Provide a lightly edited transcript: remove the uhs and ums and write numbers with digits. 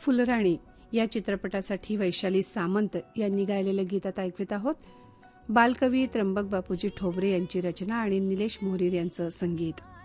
फुलराणी या चित्रपटासाठी वैशाली सामंत यांनी गायलेलं गीत आता ऐकवित आहोत. बालकवी त्र्यंबक बापूजी ठोबरे यांची रचना आणि निलेश मोहरीर यांचं संगीत.